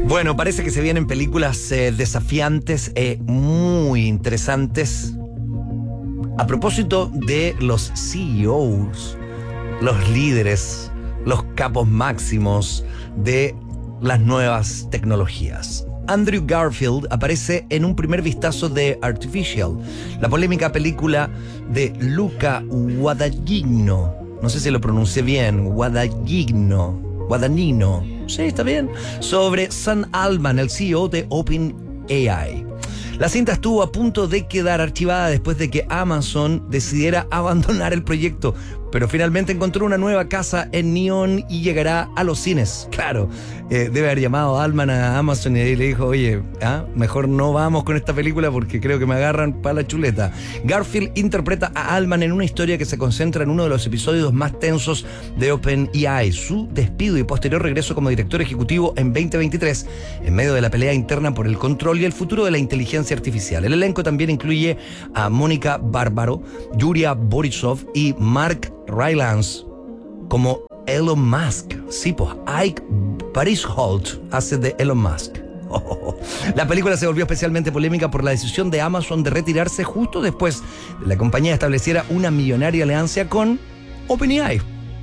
Bueno, parece que se vienen películas desafiantes, muy interesantes. A propósito de los CEOs, los líderes, los capos máximos de las nuevas tecnologías. Andrew Garfield aparece en un primer vistazo de Artificial, la polémica película de Luca Guadagnino. No sé si lo pronuncié bien, Guadagnino. Sí, está bien. Sobre Sam Altman, el CEO de OpenAI. La cinta estuvo a punto de quedar archivada después de que Amazon decidiera abandonar el proyecto, pero finalmente encontró una nueva casa en Neon y llegará a los cines. Claro, debe haber llamado a Altman a Amazon y ahí le dijo, oye, mejor no vamos con esta película porque creo que me agarran para la chuleta. Garfield interpreta a Altman en una historia que se concentra en uno de los episodios más tensos de OpenAI, su despido y posterior regreso como director ejecutivo en 2023, en medio de la pelea interna por el control y el futuro de la inteligencia artificial. El elenco también incluye a Mónica Bárbaro, Yuria Borisov y Mark Rylance como Elon Musk. Sí, pues Ike Barinholtz hace de Elon Musk. La película se volvió especialmente polémica por la decisión de Amazon de retirarse justo después de que la compañía estableciera una millonaria alianza con OpenAI.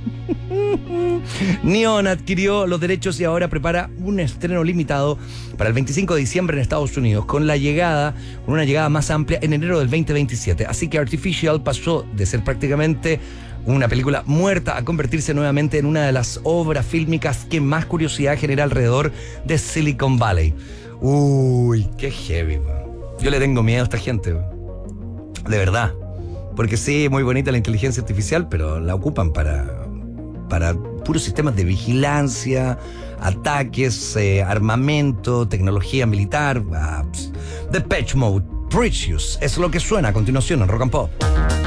Neon adquirió los derechos y ahora prepara un estreno limitado para el 25 de diciembre en Estados Unidos, con una llegada más amplia en enero del 2027. Así que Artificial pasó de ser prácticamente una película muerta a convertirse nuevamente en una de las obras fílmicas que más curiosidad genera alrededor de Silicon Valley. Uy, qué heavy, man. Yo le tengo miedo a esta gente, man. De verdad. Porque sí, muy bonita la inteligencia artificial, pero la ocupan para puros sistemas de vigilancia, ataques, armamento, tecnología militar. Depeche Mode, Precious, es lo que suena a continuación en Rock and Pop.